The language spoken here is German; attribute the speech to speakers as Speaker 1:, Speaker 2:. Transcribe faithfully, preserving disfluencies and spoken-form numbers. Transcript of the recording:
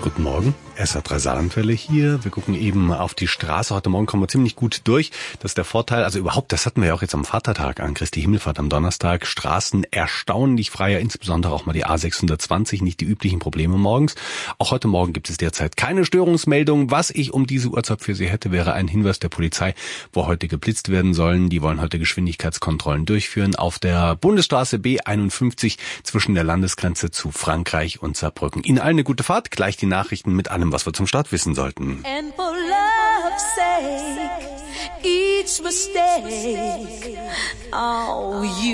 Speaker 1: Guten Morgen, S R drei Saarlandwelle hier. Wir gucken eben auf die Straße. Heute Morgen kommen wir ziemlich gut durch. Das ist der Vorteil, also überhaupt, das hatten wir ja auch jetzt am Vatertag an Christi Himmelfahrt am Donnerstag. Straßen erstaunlich freier, insbesondere auch mal die A sechshundertzwanzig, nicht die üblichen Probleme morgens. Auch heute Morgen gibt es derzeit keine Störungsmeldung. Was ich um diese Uhrzeit für Sie hätte, wäre ein Hinweis der Polizei, wo heute geblitzt werden sollen. Die wollen heute Geschwindigkeitskontrollen durchführen auf der Bundesstraße B einundfünfzig zwischen der Landesgrenze zu Frankreich und Saarbrücken. Ihnen allen eine gute Fahrt. Gleich die Nachrichten mit allem, was wir zum Start wissen sollten.
Speaker 2: And for love's sake, each mistake, oh, you